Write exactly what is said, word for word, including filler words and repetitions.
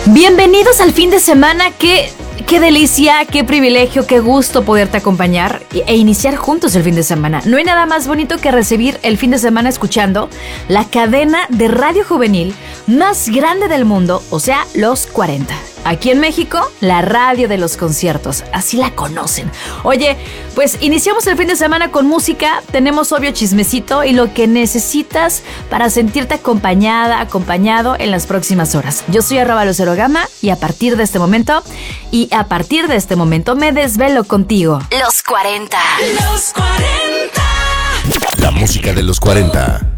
Bienvenidos al fin de semana. Qué, qué delicia, qué privilegio, qué gusto poderte acompañar e iniciar juntos el fin de semana. No hay nada más bonito que recibir el fin de semana escuchando la cadena de radio juvenil más grande del mundo, o sea, Los cuarenta. Aquí en México, la radio de los conciertos, así la conocen. Oye, pues iniciamos el fin de semana con música, tenemos obvio chismecito y lo que necesitas para sentirte acompañada, acompañado en las próximas horas. Yo soy arroba Lucero Gama y a partir de este momento, y a partir de este momento me desvelo contigo. Los cuarenta. Los cuarenta. La música de los cuarenta.